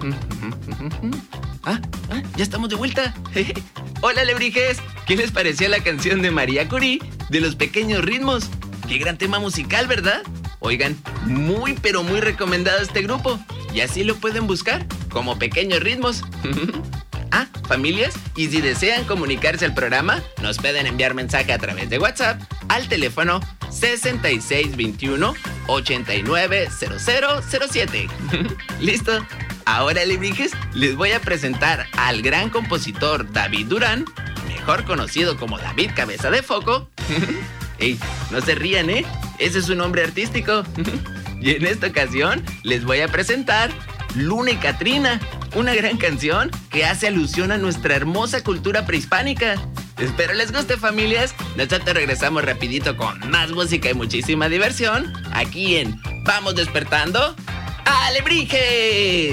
Ya estamos de vuelta. Hola, alebrijes. ¿Qué les pareció la canción de María Curie de Los Pequeños Ritmos? Qué gran tema musical, ¿verdad? Oigan, muy pero muy recomendado este grupo. Y así lo pueden buscar como Pequeños Ritmos. Familias, y si desean comunicarse al programa, nos pueden enviar mensaje a través de WhatsApp al teléfono 6621-890007. ¿Listo? Ahora, alebrijes, les voy a presentar al gran compositor David Durán, mejor conocido como David Cabeza de Foco. ¡Ey! No se rían, ¿eh? Ese es su nombre artístico. Y en esta ocasión les voy a presentar Luna y Catrina, una gran canción que hace alusión a nuestra hermosa cultura prehispánica. Espero les guste, familias. Nosotros regresamos rapidito con más música y muchísima diversión aquí en Vamos Despertando ¡Alebrijes!